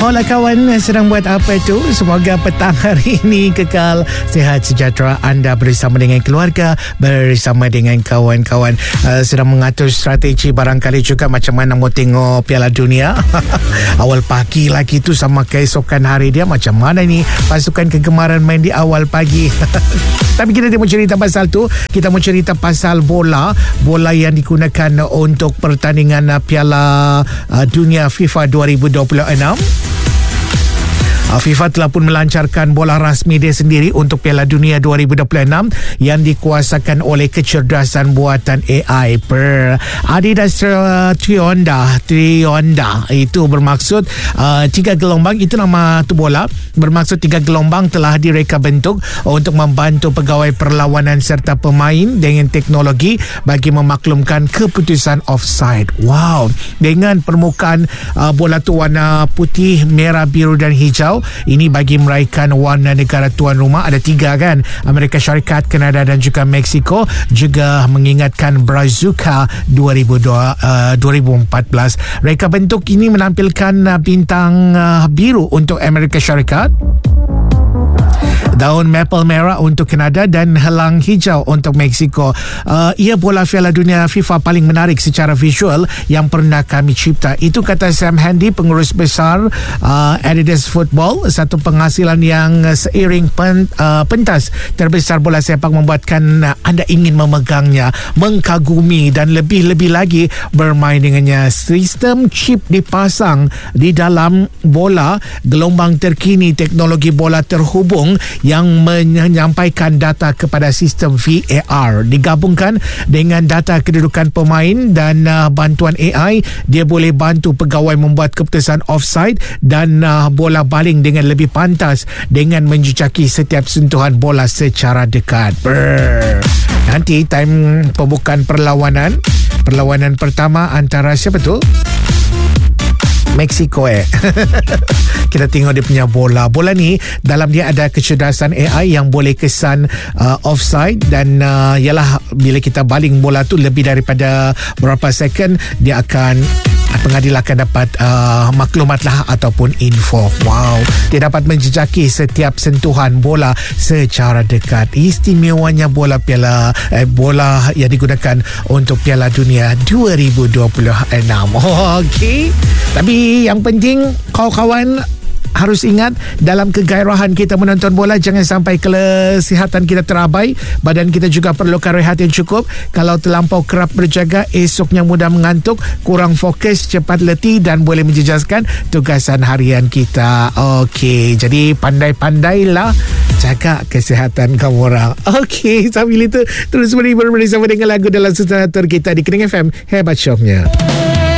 Hola kawan, sedang buat apa tu? Semoga petang hari ini kekal sihat sejahtera anda bersama dengan keluarga, bersama dengan kawan-kawan. Sedang mengatur strategi barangkali juga macam mana mau tengok Piala Dunia. Awal pagi lagi tu sama keesokan hari dia, macam mana ni pasukan kegemaran main di awal pagi. Tapi kita tidak mau cerita pasal tu. Kita mau cerita pasal bola yang digunakan untuk pertandingan Piala Dunia FIFA 2026. FIFA telah pun melancarkan bola rasmi dia sendiri untuk Piala Dunia 2026 yang dikuasakan oleh kecerdasan buatan AI. Adidas Trionda itu bermaksud 3 gelombang, itu nama tu bola, bermaksud 3 gelombang telah direka bentuk untuk membantu pegawai perlawanan serta pemain dengan teknologi bagi memaklumkan keputusan offside. Wow, dengan permukaan bola tu warna putih, merah, biru dan hijau. Ini bagi meraihkan warna negara tuan rumah. Ada 3 kan, Amerika Syarikat, Kanada dan juga Mexico. Juga mengingatkan Brazuca 2014. Reka bentuk ini menampilkan bintang biru untuk Amerika Syarikat, daun maple merah untuk Kanada dan helang hijau untuk Mexico. Ia bola Piala Dunia FIFA paling menarik secara visual yang pernah kami cipta. Itu kata Sam Handy, pengurus besar Adidas Football. Satu penghasilan yang seiring pentas terbesar bola sepak membuatkan anda ingin memegangnya, mengkagumi dan lebih-lebih lagi bermain dengannya. Sistem chip dipasang di dalam bola, gelombang terkini teknologi bola terhubung yang menyampaikan data kepada sistem VAR digabungkan dengan data kedudukan pemain dan bantuan AI. Dia boleh bantu pegawai membuat keputusan offside dan bola baling dengan lebih pantas dengan menjejaki setiap sentuhan bola secara dekat. Nanti time pembukaan perlawanan pertama antara siapa tu? Mexico kita tengok dia punya bola ni, dalam dia ada kecerdasan AI yang boleh kesan offside dan ialah bila kita baling bola tu lebih daripada berapa second, dia akan pengadil akan dapat maklumat lah ataupun info. Wow, dia dapat menjejaki setiap sentuhan bola secara dekat. Istimewanya bola yang digunakan untuk Piala Dunia 2026. Okey, tapi yang penting kawan-kawan harus ingat, dalam kegairahan kita menonton bola, jangan sampai kesihatan kita terabai. Badan kita juga perlukan rehat yang cukup. Kalau terlampau kerap berjaga, esoknya mudah mengantuk, kurang fokus, cepat letih dan boleh menjejaskan tugasan harian kita. Okey, jadi pandai-pandailah jaga kesihatan kamu orang. Okey, sambil itu terus bersama dengan lagu dalam Susunan Atur kita di Kening FM. Hebat shownya.